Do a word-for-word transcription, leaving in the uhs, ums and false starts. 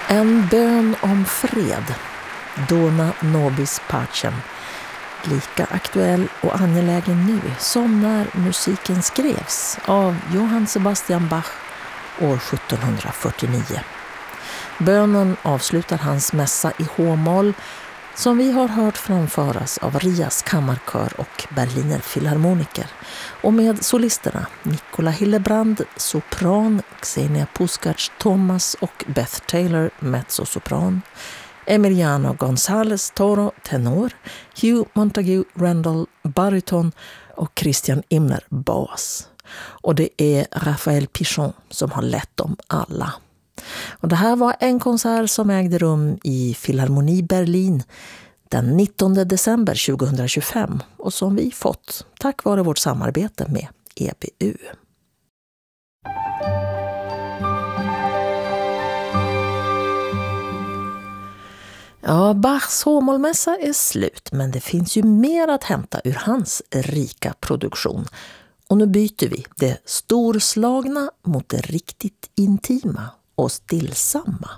En bön om fred, Dona nobis pacem, lika aktuell och angelägen nu som när musiken skrevs av Johann Sebastian Bach år sjuttonhundrafyrtionio. Bönen avslutar hans mässa i H-moll som vi har hört framföras av Rias kammarkör och Berliner Philharmoniker och med solisterna Nicola Hillebrand, sopran, Xenia Puskacz, Thomas och Beth Taylor, mezzosopran, Emiliano González Toro, tenor, Hugh Montague Randall, baryton och Christian Imler, bas. Och det är Raphael Pichon som har lett dem alla. Och det här var en konsert som ägde rum i Philharmonie Berlin den nittonde december tjugohundratjugofem och som vi fått tack vare vårt samarbete med E B U. Ja, Bachs H-mollmässa är slut, men det finns ju mer att hämta ur hans rika produktion. Och nu byter vi det storslagna mot det riktigt intima och stillsamma.